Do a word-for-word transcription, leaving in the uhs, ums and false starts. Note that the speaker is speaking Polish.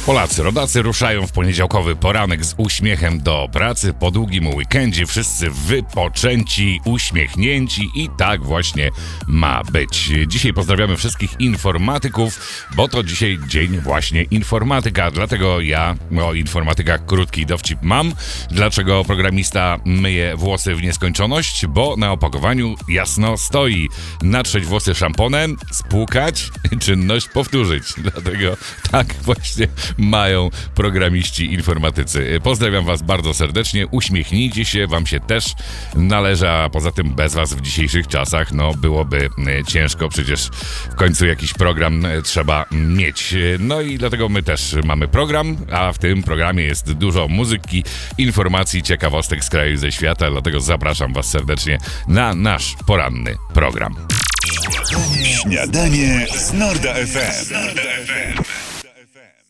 Polacy, rodacy ruszają w poniedziałkowy poranek z uśmiechem do pracy. Po długim weekendzie wszyscy wypoczęci, uśmiechnięci i tak właśnie ma być. Dzisiaj pozdrawiamy wszystkich informatyków, bo to dzisiaj dzień właśnie informatyka. Dlatego ja o informatykach krótki dowcip mam. Dlaczego programista myje włosy w nieskończoność? Bo na opakowaniu jasno stoi: natrzeć włosy szamponem, spłukać, czynność powtórzyć. Dlatego tak właśnie mają programiści informatycy. Pozdrawiam was bardzo serdecznie, uśmiechnijcie się, wam się też należy, a poza tym bez was w dzisiejszych czasach no byłoby ciężko, przecież w końcu jakiś program trzeba mieć. No i dlatego my też mamy program, a w tym programie jest dużo muzyki, informacji, ciekawostek z kraju i ze świata, dlatego zapraszam was serdecznie na nasz poranny program. Śniadanie z Norda F M.